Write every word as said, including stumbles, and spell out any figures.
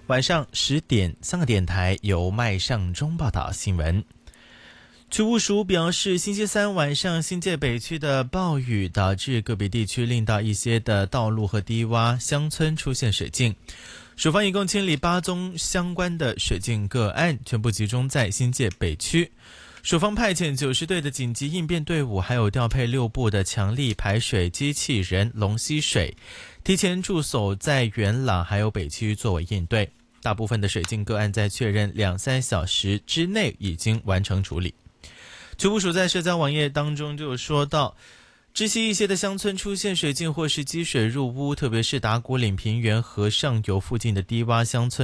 晚上十点，三个电台由麦尚中报道新闻。区务署表示，星期三晚上新界北区的暴雨导致个别地区令到一些的道路和低洼乡村出现水浸。署方一共清理八宗相关的水浸个案，全部集中在新界北区。署方派遣九十队的紧急应变队伍，还有调配六部的强力排水机器人龙吸水，提前驻守在元朗还有北区作为应对。大部分的水浸个案在确认两三小时之内已经完成处理。区务署在社交网页当中就有说到，知悉一些的乡村出现水浸或是积水入屋，特别是打鼓岭平原和上游附近的低洼乡村